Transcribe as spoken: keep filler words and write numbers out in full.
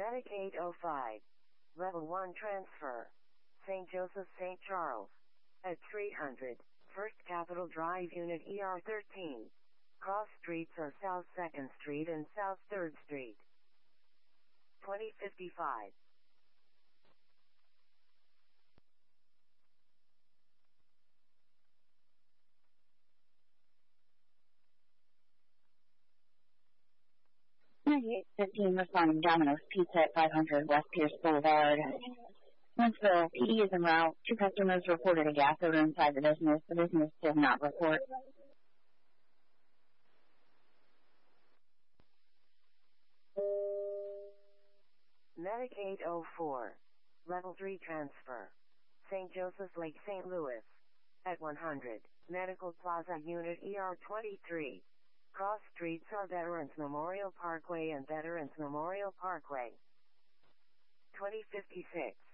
Medic eight oh five. Level one transfer. Saint Joseph Saint Charles. At three hundred. First Capitol Drive Unit E R thirteen. Cross streets are South second Street and South third Street. twenty fifty-five. ninety-eight fifteen responding Domino's Pizza at five hundred West Pierce Boulevard. Huntsville, P D is en route. Two customers reported a gas odor inside the business. The business did not report. Medic eight oh four. Level three transfer. Saint Joseph's Lake Saint Louis. At one hundred. Medical Plaza Unit E R twenty-three. Cross streets are Veterans Memorial Parkway and Veterans Memorial Parkway. twenty fifty-six.